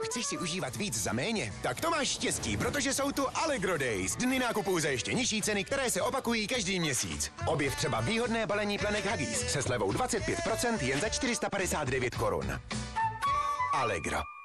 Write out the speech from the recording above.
Chceš si užívat víc za méně? Tak to máš štěstí, protože jsou tu Allegro Days. Dny nákupů za ještě nižší ceny, které se opakují každý měsíc. Objev třeba výhodné balení Planek Huggies se slevou 25% jen za 459 korun. Allegro.